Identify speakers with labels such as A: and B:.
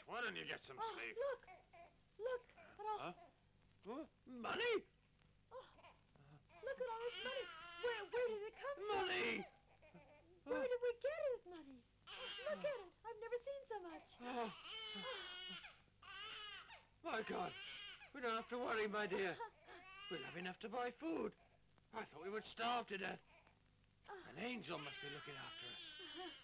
A: Why don't you get some sleep?
B: Look! Look at all...
A: Huh? Money?
B: Oh, look at all this money. Where did it come from?
A: Money!
B: Where did we get his money? Look at it. I've never seen so much.
A: My God. We don't have to worry, my dear. We'll have enough to buy food. I thought we would starve to death. An angel must be looking after us.